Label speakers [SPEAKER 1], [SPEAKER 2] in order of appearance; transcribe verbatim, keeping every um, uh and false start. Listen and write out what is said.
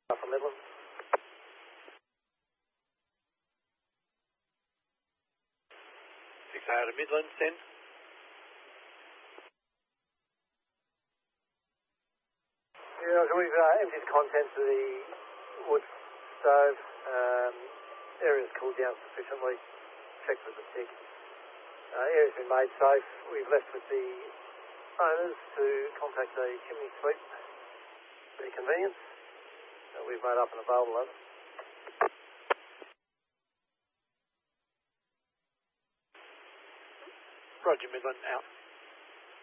[SPEAKER 1] From Midland.
[SPEAKER 2] six out of Midland, send.
[SPEAKER 1] Yeah, so we've uh, emptied the contents of the wood stove. Um, area's cooled down sufficiently. Checked with the stick. Uh, area's been made safe. We've left with the owners to contact a chimney sweep for their convenience. Uh, we've made up an available over.
[SPEAKER 2] Roger, Midland, out.